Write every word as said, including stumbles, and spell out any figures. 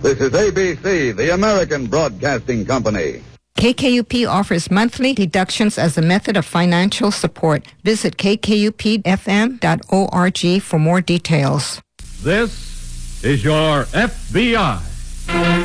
This is A B C, the American Broadcasting Company. K K U P offers monthly deductions as a method of financial support. Visit k k u p f m dot org for more details. This is your F B I.